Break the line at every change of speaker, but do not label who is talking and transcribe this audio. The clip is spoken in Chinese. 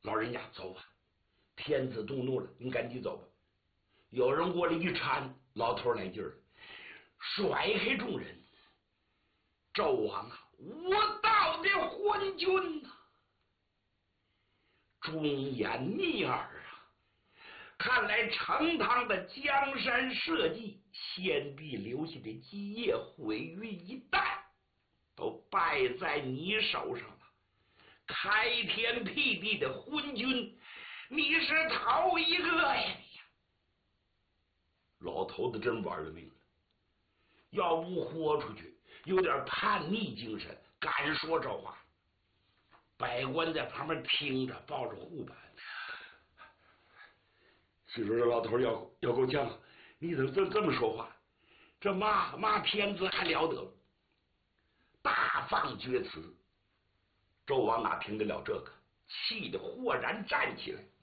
老人家走吧，天子动怒了，你赶紧走吧。有人过来一搀，老头来劲儿了，甩开众人。纣王啊，我道的昏君呐，忠言逆耳啊！看来成汤的江山社稷，先帝留下的基业毁于一旦，都败在你手上了。开天辟地的昏君，你是头一个呀！你呀，老头子真玩了命了。要不豁出去，有点叛逆精神，敢说这话。百官在旁边听着，抱着护板。据说这老头要够呛，你怎么这么说话？这骂天子还了得？大放厥词。纣王哪听得了这个？气得豁然站起来。